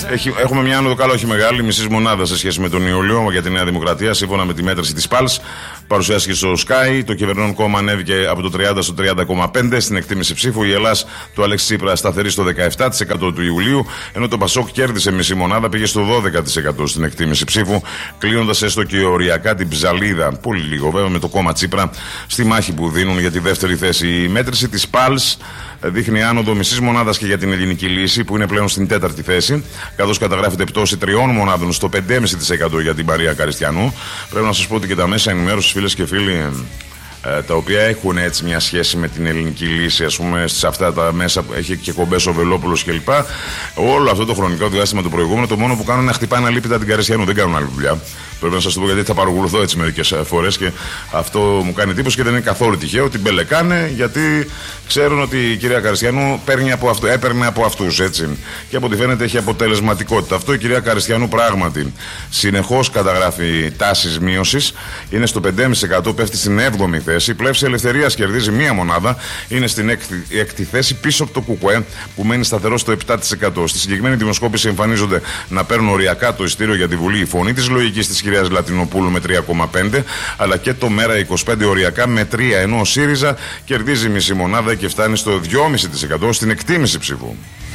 Έχουμε μια άνοδο καλά, όχι μεγάλη, μισής μονάδα σε σχέση με τον Ιούλιο για τη Νέα Δημοκρατία, σύμφωνα με τη μέτρηση της ΠΑΛΣ. Παρουσιάστηκε στο Sky. Το κυβερνών κόμμα ανέβηκε από το 30% στο 30,5% στην εκτίμηση ψήφου. Η Ελλάς του Αλέξη Τσίπρα σταθερή στο 17% του Ιουλίου. Ενώ το Πασόκ κέρδισε μισή μονάδα, πήγε στο 12% στην εκτίμηση ψήφου. Κλείνοντας έστω και οριακά την ψαλίδα, πολύ λίγο βέβαια, με το κόμμα Τσίπρα στη μάχη που δίνουν για τη δεύτερη θέση. Η μέτρηση της ΠΑΛΣ δείχνει άνοδο μισής μονάδας και για την Ελληνική Λύση, που είναι πλέον στην 4η θέση, καθώς καταγράφεται πτώση 3 μονάδων στο 5,5% για την Μαρία Καριστιανού. Πρέπει να σας πω ότι και τα μέσα ενημέρωσης, φίλες και φίλοι, τα οποία έχουν έτσι μια σχέση με την Ελληνική Λύση, ας πούμε, σε αυτά τα μέσα, έχει και κομπές ο Βελόπουλος κλπ. Όλο αυτό το χρονικό διάστημα το προηγούμενο, το μόνο που κάνουν είναι να χτυπάνε αλίπητα την Καριστιανού. Δεν κάνουν άλλη δουλειά. Πρέπει να σας το πω, γιατί θα παρακολουθώ έτσι μερικές φορές και αυτό μου κάνει εντύπωση και δεν είναι καθόλου τυχαίο. Την μπελεκάνε γιατί ξέρουν ότι η κυρία Καριστιανού έπαιρνε από αυτούς, έτσι. Και από ό,τι φαίνεται έχει αποτελεσματικότητα. Αυτό η κυρία Καριστιανού πράγματι συνεχώς καταγράφει τάσεις μείωσης. Είναι στο 5,5%, πέφτει στην 7η θέση. Η Πλεύση Ελευθερίας κερδίζει μία μονάδα, είναι στην 6η θέση πίσω από το ΚΚΕ που μένει σταθερό στο 7%. Στη συγκεκριμένη δημοσκόπηση εμφανίζονται να παίρνουν οριακά το ειστήριο για τη Βουλή η Φωνή της Λογικής της κυρίας Λατινοπούλου με 3,5%, αλλά και το Μέρα 25 οριακά με 3%, ενώ ο ΣΥΡΙΖΑ κερδίζει μισή μονάδα και φτάνει στο 2,5% στην εκτίμηση ψήφου.